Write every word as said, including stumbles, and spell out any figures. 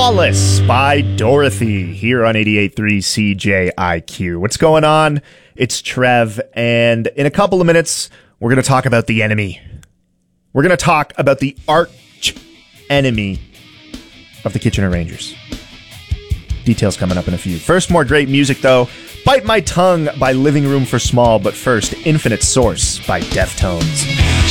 Flawless by Dorothy here on eighty-eight point three C J I Q. What's going on? It's Trev, and in a couple of minutes, we're going to talk about the enemy. We're going to talk about the arch enemy of the Kitchener Rangers. Details coming up in a few. First, more great music, though. Bite My Tongue by Living Room for Small, but first, Infinite Source by Deftones.